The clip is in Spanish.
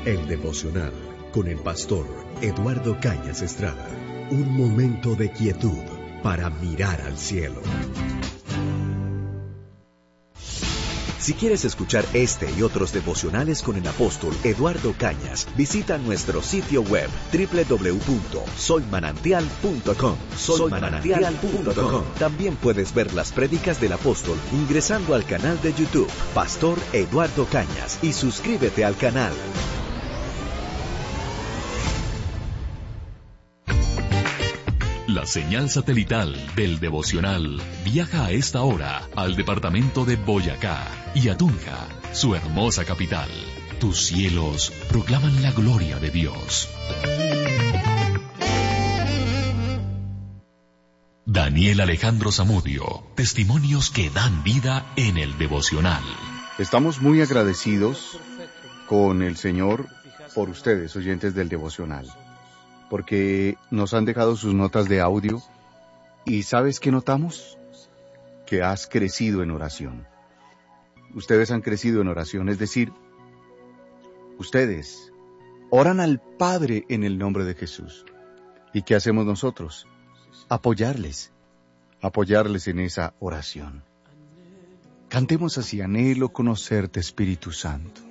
El devocional con el pastor Eduardo Cañas Estrada. Un momento de quietud para mirar al cielo. Si quieres escuchar este y otros devocionales con el apóstol Eduardo Cañas, visita nuestro sitio web www.soymanantial.com. Soymanantial.com. También puedes ver las prédicas del apóstol ingresando al canal de YouTube Pastor Eduardo Cañas y suscríbete al canal. La señal satelital del devocional viaja a esta hora al departamento de Boyacá y a Tunja, su hermosa capital. Tus cielos proclaman la gloria de Dios. Daniel Alejandro Zamudio, testimonios que dan vida en el devocional. Estamos muy agradecidos con el Señor por ustedes, oyentes del devocional, porque nos han dejado sus notas de audio y ¿sabes qué notamos? Que has crecido en oración. Ustedes han crecido en oración, es decir, ustedes oran al Padre en el nombre de Jesús. ¿Y qué hacemos nosotros? Apoyarles en esa oración. Cantemos así: anhelo conocerte, Espíritu Santo.